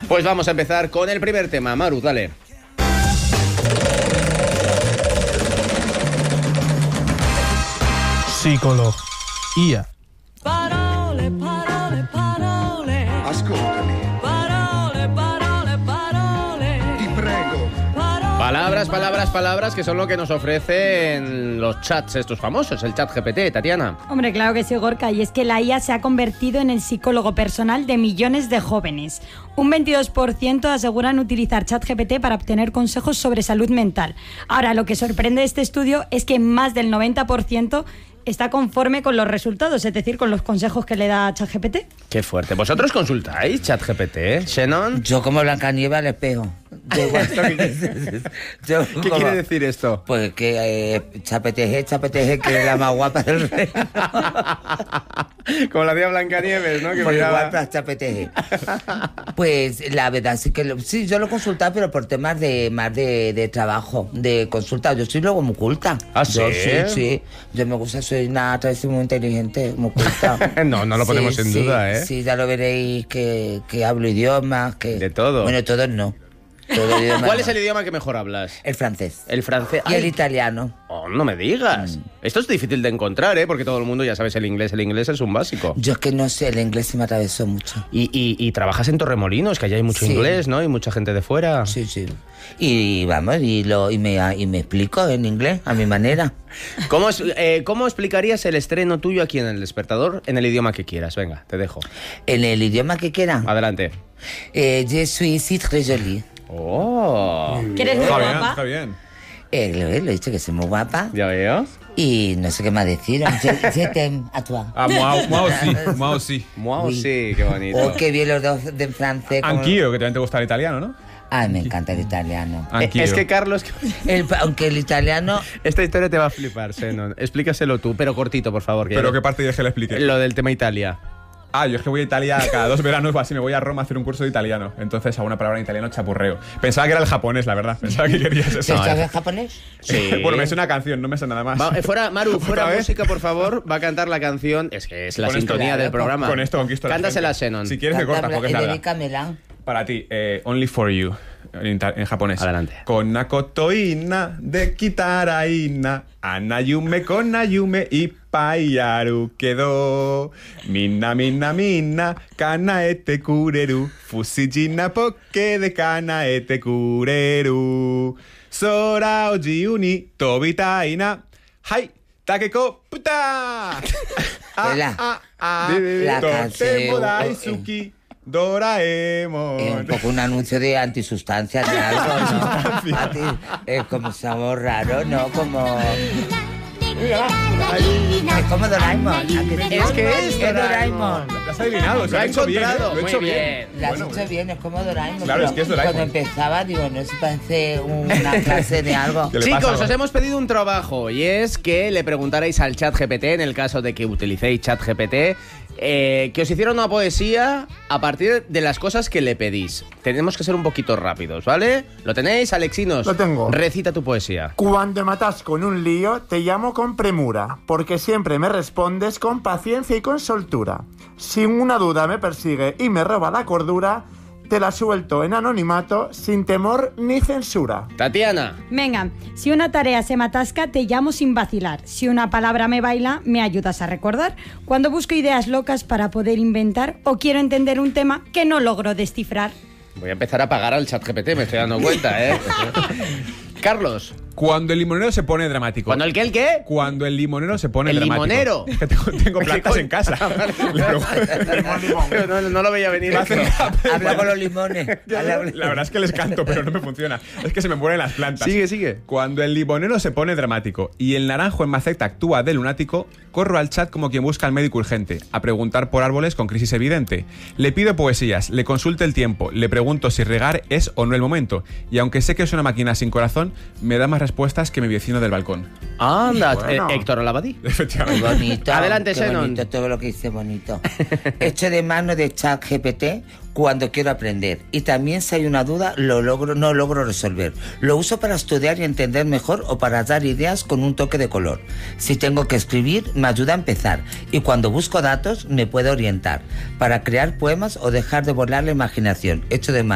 Pues vamos a empezar con el primer tema. Maru, dale. Psicología. Parole, parole, parole. Ascoltami, Parole, parole, parole. ti prego. Palabras, palabras, palabras, que son lo que nos ofrecen los chats estos famosos, el chat GPT, Tatiana. Hombre, claro que sí, Gorka, y es que la IA se ha convertido en el psicólogo personal de millones de jóvenes. Un 22% aseguran utilizar ChatGPT para obtener consejos sobre salud mental. Ahora, lo que sorprende de este estudio es que más del 90% está conforme con los resultados, es decir, con los consejos que le da ChatGPT. Qué fuerte. ¿Vosotros consultáis ChatGPT, Shannon? Yo como Blancanieves al espejo. ¿Qué quiere decir esto? Pues que chapeteje, que es la más guapa del reino. Como la tía Blancanieves, ¿no? Que Por miraba... igual para chapeteje. Pues la verdad sí que sí, yo lo he consultado, pero por temas de trabajo, de consulta. Yo soy luego muy culta. ¿Ah, sí? Yo sí. Yo me gusta, soy una travesti muy inteligente, muy culta. No lo ponemos en duda, ¿eh? Sí, ya lo veréis que hablo idiomas, que... De todo. Bueno, todos no. Todo idioma ¿Cuál no. es el idioma que mejor hablas? El francés. El francés. Y el Ay, italiano. oh, no me digas. Esto es difícil de encontrar, ¿eh? Porque todo el mundo ya sabes el inglés es un básico. Yo es que no sé, el inglés se me atravesó mucho. Y trabajas en Torremolinos, que allá hay mucho Sí. inglés, ¿no? Y mucha gente de fuera. Sí, sí. Y vamos, y me explico en inglés, a mi manera. ¿Cómo explicarías el estreno tuyo aquí en El Despertador en el idioma que quieras? Venga, te dejo. En el idioma que quiera. Adelante. Je suis ici très jolie. Oh, Que eres muy guapa. Está bien. Lo he dicho que soy muy guapa. ya veo. Y no sé qué más decir. Je t'aime a toi. Ah, moi aussi. Wow, Uy. sí, qué bonito. Oh, qué bien los dos de francés. como- Anch'io, que también te gusta el italiano, ¿no? Ay, me encanta el italiano. Anch'io. Es que, Carlos, Aunque el italiano... esta historia te va a flipar, Shannon. Explícaselo tú, pero cortito, por favor. ¿Pero qué parte quieres que le explique? Lo del tema Italia. Ah, yo es que voy a Italia cada 2 veranos o así, me voy a Roma a hacer un curso de italiano. Entonces, alguna palabra en italiano chapurreo. Pensaba que era el japonés, la verdad. Pensaba que querías eso. ¿Sabes japonés? Sí. Bueno, me sé una canción, no me sé nada más. Fuera, Maru, fuera ¿Otra vez? música, por favor. Va a cantar la canción. Es que es la Con esto, sintonía claro, del programa. Con esto conquisto a la Cántasela, gente. Shannon. Si quieres me cortas porque es larga. Dedícamela. Para ti, Only for You, en japonés. Adelante. Con Nakotoina de Kitaraina, Anayume con Nayume y Paiyaru quedó. Minna, minna, minna, Kanaete kureru, Fusijina poke de Kanaete kureru. Sora ojiu ni tobitaina, Hai, Takeko puta. Vela. La Totemo canción. daisuki. Doraemon. Es un poco un anuncio de antisustancias de algo, ¿no? A ti, es como somos raros, ¿no? Como... Es como Doraemon. Es que es Doraemon. Lo has adivinado, Lo ha hecho bien, encontrado. Lo he Muy hecho bien. Lo has Bueno, hecho bien, es como Doraemon. Claro, es que es Doraemon. Cuando empezaba, digo, no se parece una clase de algo. ¿Qué le pasa Chicos, algo? os hemos pedido un trabajo y es que le preguntarais al chat GPT, en el caso de que utilicéis chat GPT, que os hiciera una poesía a partir de las cosas que le pedís. Tenemos que ser un poquito rápidos, ¿vale? ¿Lo tenéis, Alexinos? Lo tengo. Recita tu poesía. Cuando me atasco en un lío, te llamo con premura, porque siempre me respondes con paciencia y con soltura. Si una duda me persigue y me roba la cordura, te la suelto en anonimato, sin temor ni censura. Tatiana. Venga, si una tarea se me atasca, te llamo sin vacilar. Si una palabra me baila, me ayudas a recordar. Cuando busco ideas locas para poder inventar o quiero entender un tema que no logro descifrar. Voy a empezar a pagar al chat GPT, me estoy dando cuenta, ¿eh? Carlos. Cuando el limonero se pone dramático. ¿Cuando el qué, el qué? Cuando el limonero se pone ¿El dramático. limonero? Es que tengo plantas en casa. Le pregunto- No lo veía venir. esto. Habla con los limones. La verdad es que les canto, pero no me funciona. Es que se me mueren las plantas. Sigue. Cuando el limonero se pone dramático y el naranjo en maceta actúa de lunático, corro al chat como quien busca al médico urgente, a preguntar por árboles con crisis evidente. Le pido poesías, le consulto el tiempo, le pregunto si regar es o no el momento. Y aunque sé que es una máquina sin corazón, me da más respuestas que mi vecino del balcón. Anda, Bueno. Héctor Alabadí. Muy Efectivamente. bonito. Adelante, qué Shannon. bonito, todo lo que dice bonito. Echo de mano de ChatGPT cuando quiero aprender. Y también si hay una duda, no logro resolver. Lo uso para estudiar y entender mejor o para dar ideas con un toque de color. Si tengo que escribir, me ayuda a empezar. Y cuando busco datos, me puede orientar. Para crear poemas o dejar de volar la imaginación. Echo de mano